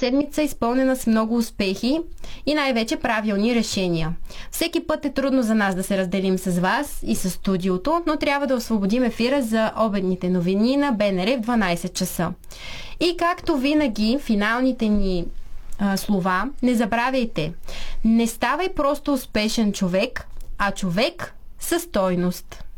седмица изпълнена с много успехи и най-вече правилни решения. Всеки път е трудно за нас да се разделим с вас и с студиото, но трябва да освободим ефира за обедните новини на БНР в 12 часа. И както винаги, финалните ни слова, не забравяйте, не ставай просто успешен човек, а човек със стойност.